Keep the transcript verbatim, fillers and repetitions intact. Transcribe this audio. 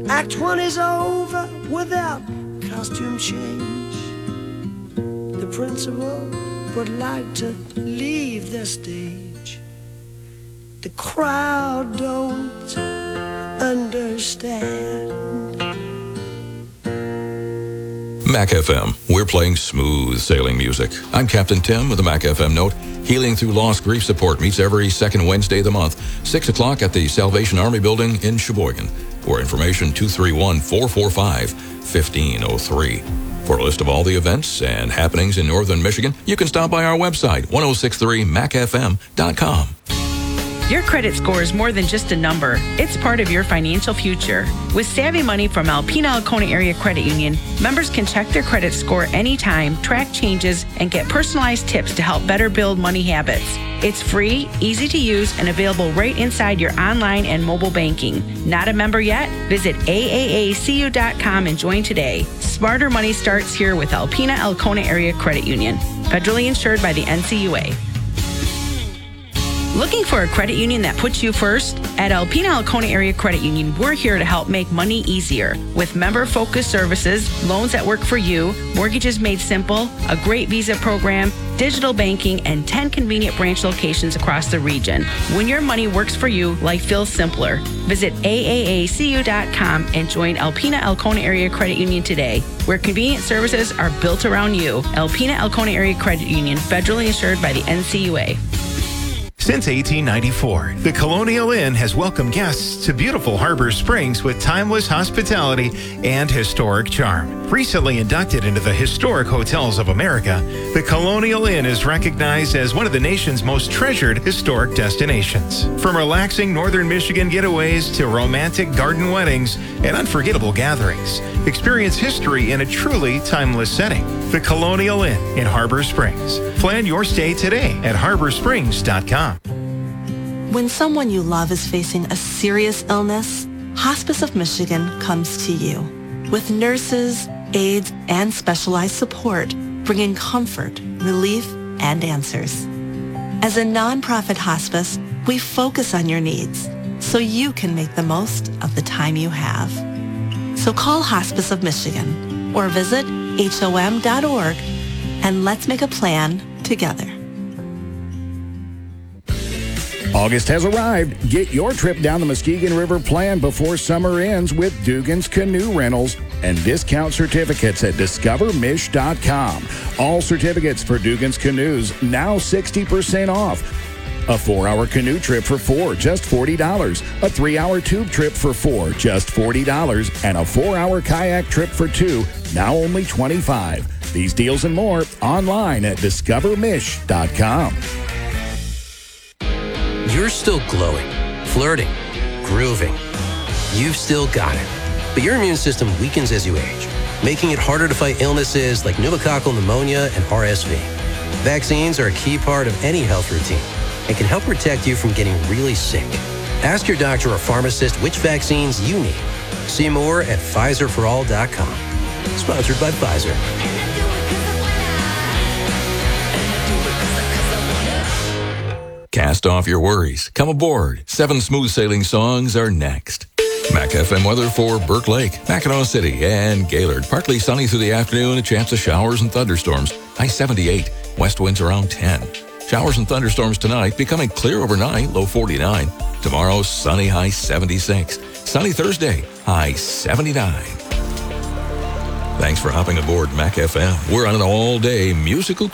Act one is over without costume change. The principal would like to leave the stage. The crowd don't understand. Mac F M, we're playing smooth sailing music. I'm Captain Tim with the Mac F M note. Healing Through Lost Grief Support meets every second Wednesday of the month, six o'clock at the Salvation Army Building in Sheboygan. For information, two three one, four four five, one five zero three. For a list of all the events and happenings in northern Michigan, you can stop by our website, ten sixty-three mac f m dot com. Your credit score is more than just a number. It's part of your financial future. With Savvy Money from Alpena Alcona Area Credit Union, members can check their credit score anytime, track changes, and get personalized tips to help better build money habits. It's free, easy to use, and available right inside your online and mobile banking. Not a member yet? Visit A A A C U dot com and join today. Smarter money starts here with Alpena Alcona Area Credit Union. Federally insured by the N C U A. Looking for a credit union that puts you first? At Alpena Alcona Area Credit Union, we're here to help make money easier. With member-focused services, loans that work for you, mortgages made simple, a great visa program, digital banking, and ten convenient branch locations across the region. When your money works for you, life feels simpler. Visit A A A C U dot com and join Alpena Alcona Area Credit Union today, where convenient services are built around you. Alpena Alcona Area Credit Union, federally insured by the N C U A. Since eighteen ninety-four, the Colonial Inn has welcomed guests to beautiful Harbor Springs with timeless hospitality and historic charm. Recently inducted into the Historic Hotels of America, the Colonial Inn is recognized as one of the nation's most treasured historic destinations. From relaxing northern Michigan getaways to romantic garden weddings and unforgettable gatherings, experience history in a truly timeless setting. The Colonial Inn in Harbor Springs. Plan your stay today at harbor springs dot com. When someone you love is facing a serious illness, Hospice of Michigan comes to you with nurses, aides, and specialized support, bringing comfort, relief, and answers. As a nonprofit hospice, we focus on your needs so you can make the most of the time you have. So call Hospice of Michigan or visit H O M dot org and let's make a plan together. August has arrived. Get your trip down the Muskegon River planned before summer ends with Dugan's Canoe Rentals and discount certificates at discover mish dot com. All certificates for Dugan's Canoes now sixty percent off. A four-hour canoe trip for four, just forty dollars. A three-hour tube trip for four, just forty dollars. And a four-hour kayak trip for two, now only twenty-five dollars. These deals and more online at discover mish dot com. You're still glowing, flirting, grooving. You've still got it. But your immune system weakens as you age, making it harder to fight illnesses like pneumococcal pneumonia and R S V. Vaccines are a key part of any health routine and can help protect you from getting really sick. Ask your doctor or pharmacist which vaccines you need. See more at Pfizer for all dot com. Sponsored by Pfizer. Cast off your worries. Come aboard. Seven smooth sailing songs are next. Mac F M weather for Burke Lake, Mackinac City, and Gaylord. Partly sunny through the afternoon, a chance of showers and thunderstorms. High seventy-eight, west winds around ten. Showers and thunderstorms tonight, becoming clear overnight, low forty-nine. Tomorrow, sunny, high seventy-six. Sunny Thursday, high seventy-nine. Thanks for hopping aboard Mac F M. We're on an all-day musical